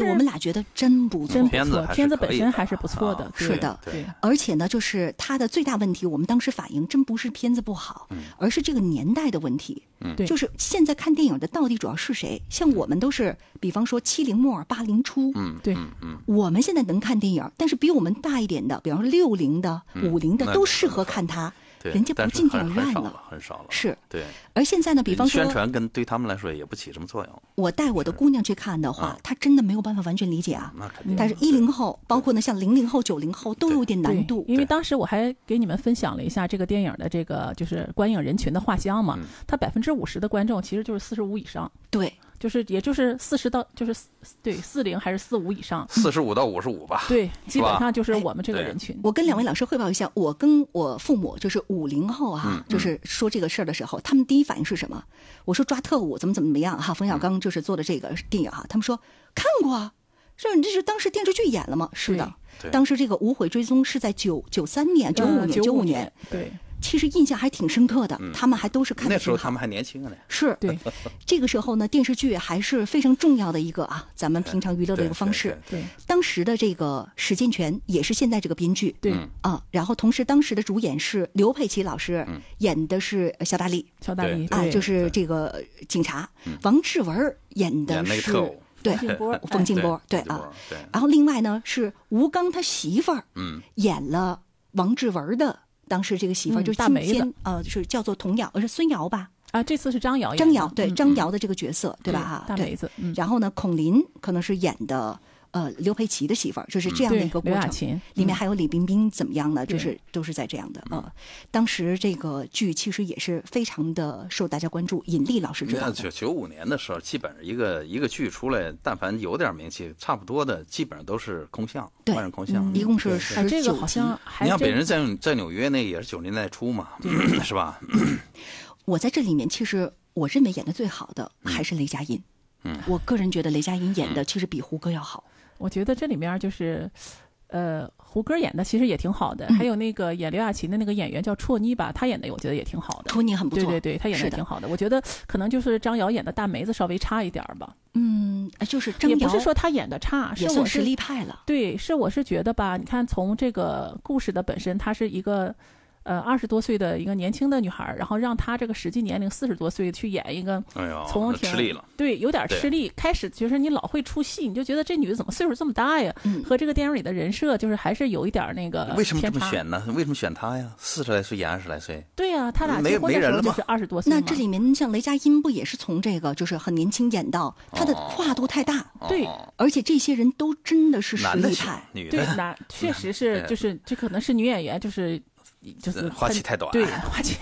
我们俩觉得真不错， 真不错，片子可以本身还是不错的， 是的， 对。 而且呢，就是它的最大问题，我们当时反映真不是片子不好，而是这个年代的问题。 对， 就是现在看电影的到底主要是谁？像我们都是，比方说70末80初， 对， 我们现在能看电影，但是比我们大一点的，比方说60的、50的，都适合看它。人家不进电影院了， 很少了。 是， 对。 而现在呢，比方说宣传对他们来说也不起什么作用。 我带我的姑娘去看的话，她真的没有办法完全理解啊。 那肯定。 但是10后，包括呢像00后、90后都有点难度。 因为当时我还给你们分享了一下这个电影的这个就是观影人群的画像嘛，它50%的观众其实就是45以上。 对。 也就是40到就是对40还是45以上 ，45到55吧。 对，基本上就是我们这个人群。 我跟2位老师汇报一下，我跟我父母就是50后啊，就是说这个事儿的时候，他们第一反应是什么？我说抓特务怎么样哈？冯小刚就是做的这个电影哈，他们说看过啊，说你这是当时电视剧演了吗？是的，当时这个《无悔追踪》是在93年、95年， 对。 其实印象还挺深刻的，他们还都是看那时候他们还年轻呢。 是， 对， 这个时候呢，电视剧还是非常重要的一个啊，咱们平常娱乐的一个方式。 对， 当时的这个史建全也是现在这个编剧。 对啊，然后同时当时的主演是刘佩琦老师，演的是肖大力啊，就是这个警察。王志文演的是对冯静波，对啊。然后另外呢是吴刚他媳妇儿，演了王志文的。当时这个媳妇儿就是大梅子， 就是叫做童瑶，是孙瑶吧？ 啊，这次是张瑶， 对张瑶的这个角色，对吧？哈， 大梅子。 然后呢，孔琳可能是演的刘佩琦的媳妇儿，就是这样的一个过程。里面还有李冰冰怎么样呢？就是都是在这样的当时这个剧其实也是非常的受大家关注。尹丽老师知道的 ，95年的时候，基本上一个剧出来，但凡有点名气，差不多的基本上都是空巷，万人空巷。 一共是19集。 这个好像你看《北人在纽约》那也是90年代初嘛，是吧？ 我在这里面，其实我认为演的最好的还是雷佳音。我个人觉得雷佳音演的其实比胡歌要好。 我觉得这里面就是，胡歌演的其实也挺好的，还有那个演刘雅琴的那个演员叫绰妮吧，他演的我觉得也挺好的。 绰妮很不错， 对，他演的挺好的。我觉得可能就是张瑶演的大梅子稍微差一点吧。 就是张瑶也不是说他演的差， 也算实力派了。 对，我是觉得吧，你看从这个故事的本身，它是一个。20多岁的一个年轻的女孩，然后让她这个实际年龄40多岁去演一个，从吃力了， 对，有点吃力。开始就是你老会出戏，你就觉得这女的怎么岁数这么大呀？和这个电影里的人设就是还是有一点那个。 为什么这么选呢？为什么选她呀？40来岁演20来岁？ 对呀，他俩结婚的时候就是20多岁。 那这里面像雷佳音不也是从这个就是很年轻演到他的跨度太大？ 对， 而且这些人都真的是实力派， 对，确实是，就是这可能是女演员就是花期太短， 对，花期。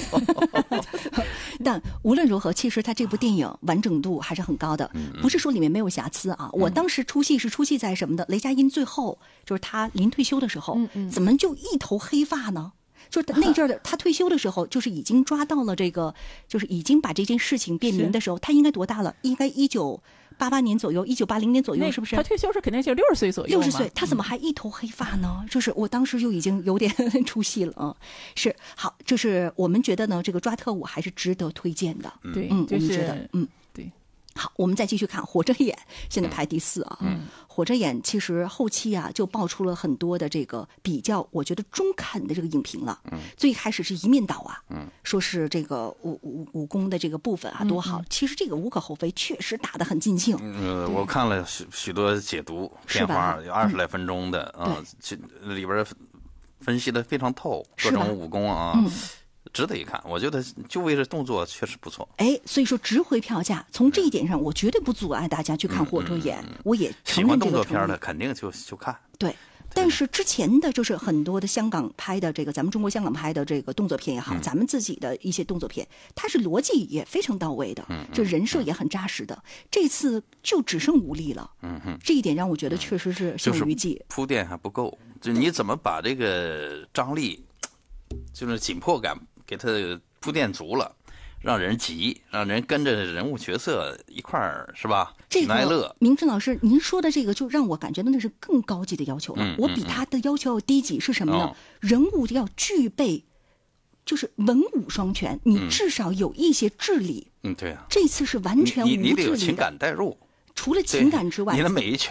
但无论如何，其实他这部电影完整度还是很高的，不是说里面没有瑕疵啊。我当时出戏在什么的？雷佳音最后就是他临退休的时候，怎么就一头黑发呢？就是那阵儿的他退休的时候，就是已经抓到了这个，就是已经把这件事情辨明的时候，他应该多大了？应该1988年左右，1980年左右，是不是？ 他退休是肯定就60岁左右。 60岁，他怎么还一头黑发呢？就是我当时就已经有点出戏了啊。是好，就是我们觉得呢，这个抓特务还是值得推荐的。 对， 我们觉得， 对。 好，我们再继续看《火着眼》，现在排第4啊。火着眼其实后期啊就爆出了很多的这个比较，我觉得中肯的这个影评了。最开始是一面倒啊，说是这个武功的这个部分啊多好，其实这个无可厚非，确实打得很尽兴。 我看了许多解读片花，有20来分钟的啊，里边分析的非常透，各种武功啊。值得一看，我觉得就为这动作确实不错。 所以说值回票价。从这一点上，我绝对不阻碍大家去看《火着眼》，我也喜欢动作片的肯定就看。 对，但是之前的就是很多的香港拍的这个，咱们中国香港拍的这个动作片也好，咱们自己的一些动作片，它是逻辑也非常到位的，就人设也很扎实的。这次就只剩武力了，这一点让我觉得确实是剩余悸， 铺垫还不够。就你怎么把这个张力，就是紧迫感。给他铺垫足了，让人急，让人跟着人物角色一块儿，是吧？ 这个明真老师，您说的这个就让我感觉到那是更高级的要求了。我比他的要求要低级，是什么呢？人物要具备，就是文武双全，你至少有一些智力。 对啊。 这次是完全无智力的。 你得有情感代入。 除了情感之外， 你的每一